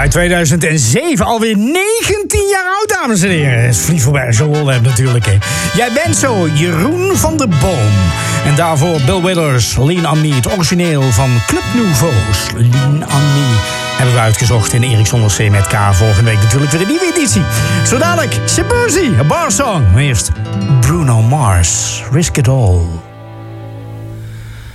Uit 2007, alweer 19 jaar oud, dames en heren. Het is vlieg voorbij, zo lol heb natuurlijk, hè. Jij bent zo, Jeroen van der Boom. En daarvoor Bill Withers, Lean On Me. Het origineel van Club Nouveau's, Lean On Me. Hebben we uitgezocht in Erik zonder C met K. Volgende week natuurlijk weer een nieuwe editie. Zo dadelijk, Shabuzi, A Bar Song. Maar eerst Bruno Mars, Risk It All.